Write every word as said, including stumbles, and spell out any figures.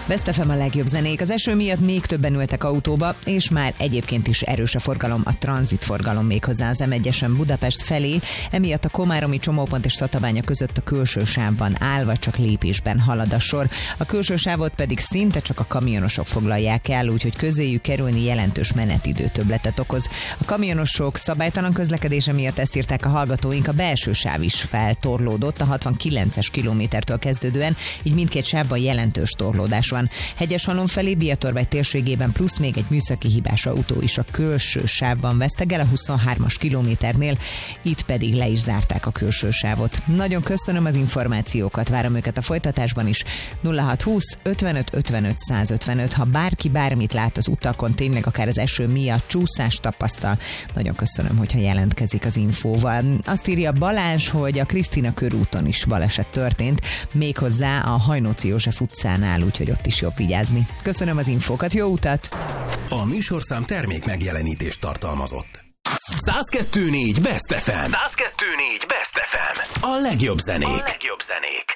Best ef em a legjobb zenék. Az eső miatt még többen ültek autóba, és már egyébként is erős a forgalom, a tranzitforgalom méghozzá az em egyesen Budapest felé, emiatt a komáromi csomópont és Tatabánya között a külső sávban áll, vagy csak lépésben halad a sor. A külső sávot pedig szinte csak a kamionosok foglalják el, úgyhogy közéjük kerülni jelentős menetidőtöbbletet okoz. A kamionosok szabálytalan közlekedése miatt, ezt írták a hallgatóink, a belső sáv is feltorlódott a hatvankilences kilométertől kezdődően, így mindkét sávban jelentős torlódás van. Hegyeshalom felé Biatorbágy térségében plusz még egy műszaki hibás autó is a külső sávban vesztegel a huszonhármas kilométernél, itt pedig le is zárták a külső sávot. Nagyon köszönöm az információkat, várom őket a folytatásban is. nulla hat húsz ötvenöt ötvenöt százötvenöt, ha bárki bármit lát az utakon, tényleg akár az eső miatt csúszást tapasztal, nagyon köszönöm, hogyha jelentkezik az infóval. Azt írja Balázs, hogy a Krisztina körúton is baleset történt, méghozzá a Hajnóci József utcánál, úgyhogy ott is jobb vigyázni. Köszönöm az infókat, jó utat! A műsorszám termék megjelenítést tartalmazott. száz kettő négy Best ef em. száz kettő négy Best ef em. A legjobb zenék. A legjobb zenék.